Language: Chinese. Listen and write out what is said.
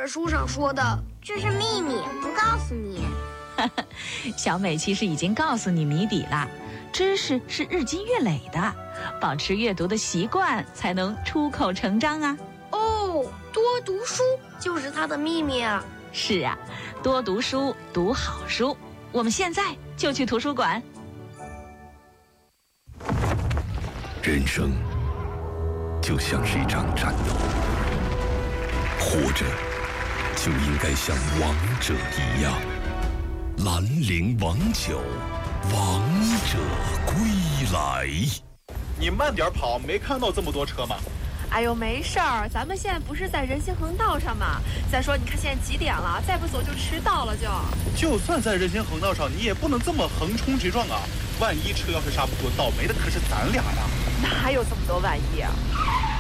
本书上说的， 这是秘密，不告诉你。 小美其实已经告诉你谜底了，知识是日积月累的，保持阅读的习惯才能出口成章啊。 哦，多读书就是它的秘密啊。 是啊，多读书，读好书。我们现在就去图书馆。 人生就像是一场战斗，活着就应该像王者一样。兰陵王酒，王者归来。 你慢点跑，没看到这么多车吗？ 哎呦，没事儿，咱们现在不是在人行横道上吗？再说，你看现在几点了？再不走就迟到了就。 就算在人行横道上，你也不能这么横冲直撞啊！万一车要是刹不住，倒霉的可是咱俩呀！ 哪有这么多万一啊？